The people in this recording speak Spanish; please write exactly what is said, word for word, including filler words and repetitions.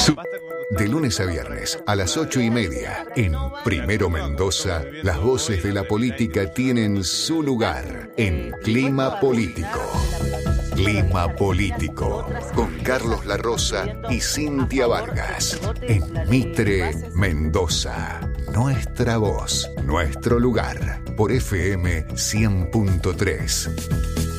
De lunes a viernes a las ocho y media en Primero Mendoza, las voces de la política tienen su lugar en Clima Político. Clima Político con Carlos La Rosa y Cintia Vargas en Mitre, Mendoza. Nuestra voz, nuestro lugar por F M cien punto tres.